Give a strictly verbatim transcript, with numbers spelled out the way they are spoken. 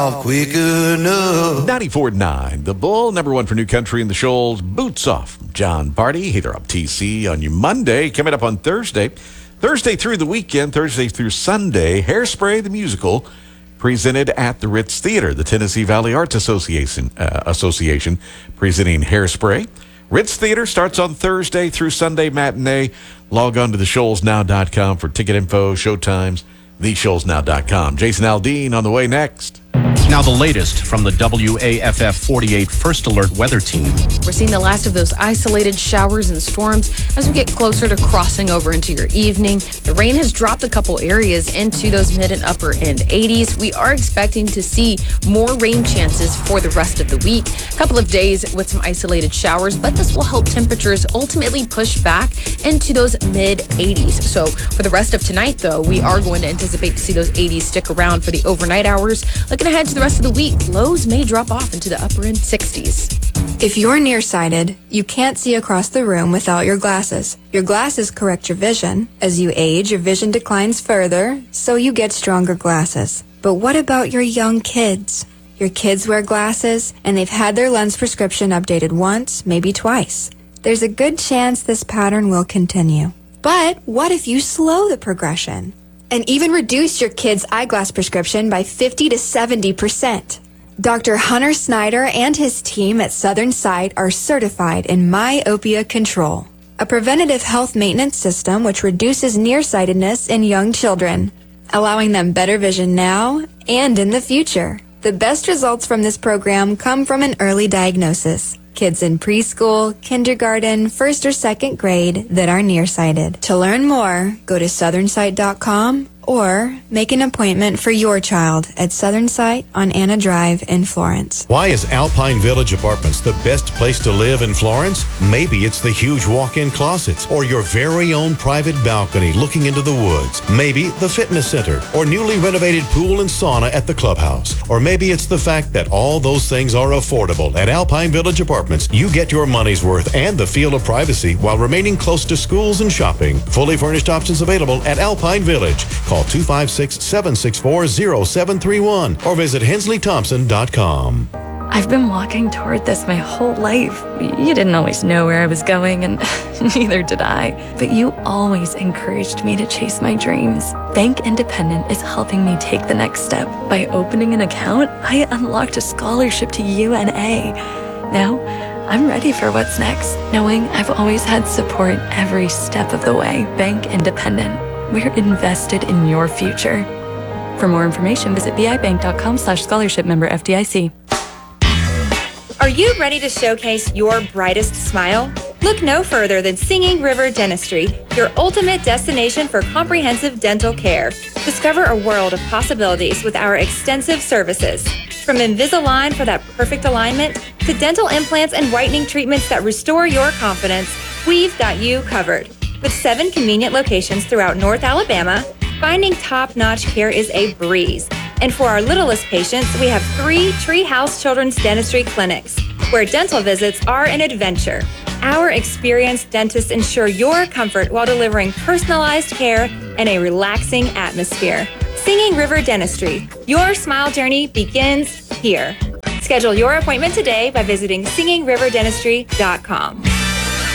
Quick enough. ninety-four point nine, The Bull, number one for New Country in the Shoals. Boots Off, John Party. Hey there, I'm T C on your Monday. Coming up on Thursday. Thursday through the weekend, Thursday through Sunday, Hairspray the Musical, presented at the Ritz Theater. The Tennessee Valley Arts Association, uh, Association presenting Hairspray. Ritz Theater starts on Thursday through Sunday matinee. Log on to the shoals now dot com for ticket info, showtimes, the shoals now dot com. Jason Aldean on the way next. Now the latest from the W A F F forty-eight First Alert Weather Team. We're seeing the last of those isolated showers and storms as we get closer to crossing over into your evening. The rain has dropped a couple areas into those mid and upper end eighties. We are expecting to see more rain chances for the rest of the week. A couple of days with some isolated showers, but this will help temperatures ultimately push back into those mid eighties. So for the rest of tonight, though, we are going to anticipate to see those eighties stick around for the overnight hours. Looking ahead to the rest of the week, lows may drop off into the upper end sixties. If you're nearsighted, you can't see across the room without your glasses. Your glasses correct your vision. As you age, your vision declines further, so you get stronger glasses. But what about your young kids? Your kids wear glasses, and they've had their lens prescription updated once, maybe twice. There's a good chance this pattern will continue. But what if you slow the progression and even reduce your kid's eyeglass prescription by fifty to seventy percent? Doctor Hunter Snyder and his team at Southern Sight are certified in myopia control, a preventative health maintenance system which reduces nearsightedness in young children, allowing them better vision now and in the future. The best results from this program come from an early diagnosis. Kids in preschool, kindergarten, first or second grade that are nearsighted. To learn more, go to southern sight dot com or make an appointment for your child at Southern Sight on Anna Drive in Florence. Why is Alpine Village Apartments the best place to live in Florence? Maybe it's the huge walk-in closets or your very own private balcony looking into the woods. Maybe the fitness center or newly renovated pool and sauna at the clubhouse. Or maybe it's the fact that all those things are affordable. At Alpine Village Apartments, you get your money's worth and the feel of privacy while remaining close to schools and shopping. Fully furnished options available at Alpine Village. Call two five six, seven six four, zero seven three one or visit hensley thompson dot com. I've been walking toward this my whole life. You didn't always know where I was going, and neither did I. But you always encouraged me to chase my dreams. Bank Independent is helping me take the next step. By opening an account, I unlocked a scholarship to U N A. Now, I'm ready for what's next, knowing I've always had support every step of the way. Bank Independent. We're invested in your future. For more information, visit bibank.com slash scholarship member F D I C. Are you ready to showcase your brightest smile? Look no further than Singing River Dentistry, your ultimate destination for comprehensive dental care. Discover a world of possibilities with our extensive services. From Invisalign for that perfect alignment to dental implants and whitening treatments that restore your confidence, we've got you covered. With seven convenient locations throughout North Alabama, finding top-notch care is a breeze. And for our littlest patients, we have three Treehouse Children's Dentistry clinics, where dental visits are an adventure. Our experienced dentists ensure your comfort while delivering personalized care and a relaxing atmosphere. Singing River Dentistry, your smile journey begins here. Schedule your appointment today by visiting singing river dentistry dot com.